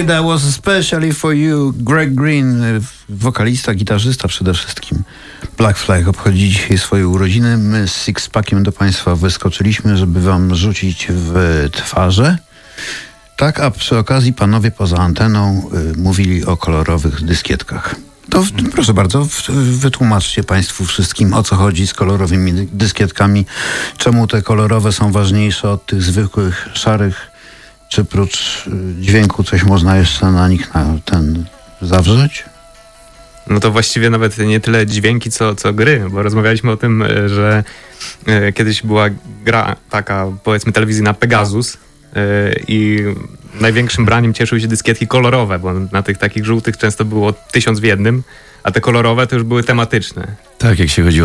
Play That Was Especially For You. Greg Green, wokalista, gitarzysta przede wszystkim. Black Flag obchodzi dzisiaj swoje urodziny. My z Sixpackiem do Państwa wyskoczyliśmy, żeby Wam rzucić w twarze. Tak, a przy okazji panowie poza anteną mówili o kolorowych dyskietkach. To proszę bardzo, wytłumaczcie Państwu wszystkim, o co chodzi z kolorowymi dyskietkami. Czemu te kolorowe są ważniejsze od tych zwykłych, szarych? Czy prócz dźwięku coś można jeszcze na nich zawrzeć? No to właściwie nawet nie tyle dźwięki, co gry, bo rozmawialiśmy o tym, że kiedyś była gra taka, powiedzmy, telewizyjna Pegasus i największym braniem cieszyły się dyskietki kolorowe, bo na tych takich żółtych często było 1000 w jednym, a te kolorowe to już były tematyczne. Tak, jak się chodziło